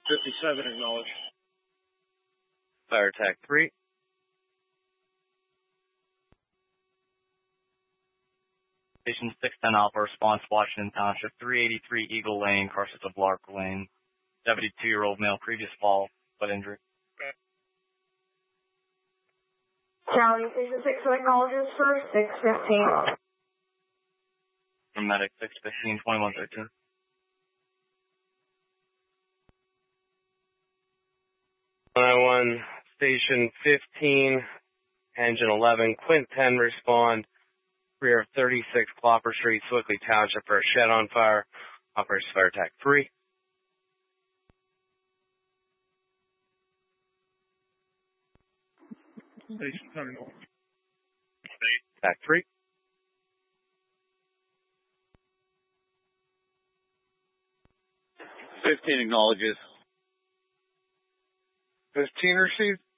57, acknowledge. Fire attack 3. Station 610 Alpha response, Washington Township, 383 Eagle Lane, crosses of Lark Lane. 72-year-old male, previous fall, but injury. Charlie, Station 6 acknowledges for 615. From medic 615, 2113. One, Station 15, Engine 11, Quint 10 respond, rear of 36 Clopper Street, Swickley Township for a shed on fire. Operation Fire Attack 3. Station 10, acknowledge. Attack 3. Acknowledges. 15 received.